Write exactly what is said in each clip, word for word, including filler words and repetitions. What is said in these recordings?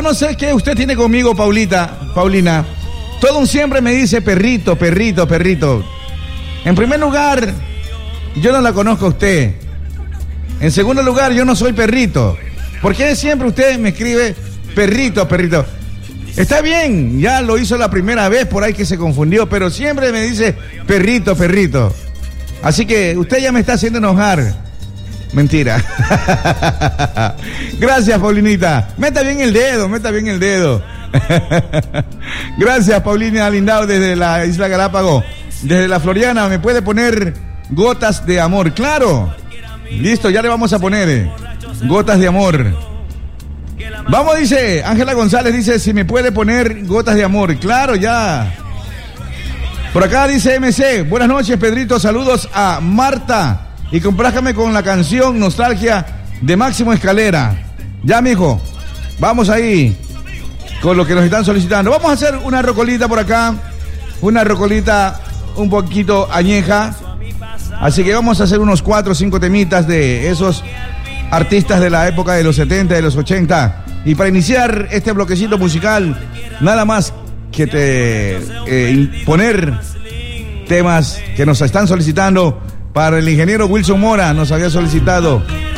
no sé qué usted tiene conmigo, Paulita, Paulina. Todo un siempre me dice perrito, perrito, perrito. En primer lugar, yo no la conozco a usted. En segundo lugar, yo no soy perrito. ¿Por qué siempre usted me escribe perrito, perrito? Está bien, ya lo hizo la primera vez por ahí que se confundió, pero siempre me dice perrito, perrito. Así que usted ya me está haciendo enojar. Mentira. Gracias, Paulinita. Meta bien el dedo, meta bien el dedo. Gracias, Paulina Lindao, desde la Isla Galápago. Desde la Floriana, ¿me puede poner gotas de amor? Claro. Listo, ya le vamos a poner eh, gotas de amor. Vamos, dice Ángela González, dice, si me puede poner gotas de amor. Claro, ya. Por acá dice M C, buenas noches, Pedrito, saludos a Marta. Y complájame con la canción Nostalgia de Máximo Escalera. Ya, mijo, vamos ahí con lo que nos están solicitando. Vamos a hacer una rocolita por acá, una rocolita un poquito añeja. Así que vamos a hacer unos cuatro o cinco temitas de esos artistas de la época de los setenta, de los ochenta. Y para iniciar este bloquecito musical, nada más que te eh, poner temas que nos están solicitando. Para el ingeniero Wilson Mora nos había solicitado.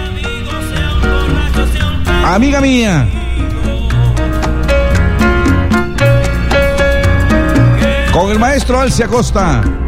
Amiga mía. Con el maestro Alce Acosta.